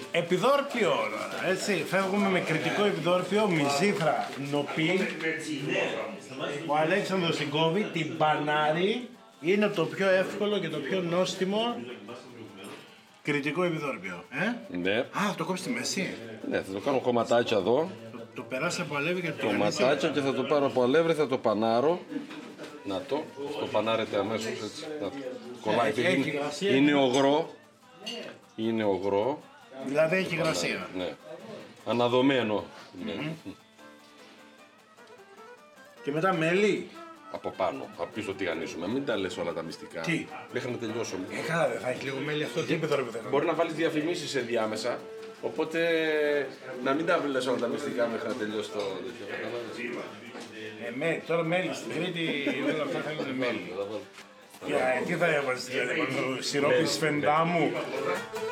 Επιδόρπιο, έτσι, φεύγουμε με κριτικό επιδόρπιο, μυζήθρα, νοπή. Ο Αλέξανδρος την κόβει, την πανάρει, είναι το πιο εύκολο και το πιο νόστιμο κριτικό επιδόρπιο. Ναι. Α, το κόψει στη μέση. Ναι, θα το κάνω κομματάκια εδώ. Το περάσει από αλεύρι και το Κομματάκια και θα το πάρω από αλεύρι, θα το πανάρω. Να το πανάρετε αμέσως έτσι. Κολλάει, είναι ογρό. Είναι ογρό. Δηλαδή έχει υγρασία. Ναι. Αναδομένο. Ναι. Και μετά μέλι. Από πάνω, από πίσω τηγανίζουμε. Μην τα λες όλα τα μυστικά. Τι? Μέχρι να τελειώσουμε. Καλά, δεν θα έχει λίγο μέλι αυτό. Τι επιδόρπιο θέλει. Μπορεί να βάλεις διαφημίσεις ενδιάμεσα. Οπότε να μην τα λες όλα τα μυστικά μέχρι να τελειώσει το τέτοιο. Τώρα μέλι στην Κρήτη, όλα αυτά θέλουν μέλι. Τι θα έβαζες, σιρόπι σφεντάμου.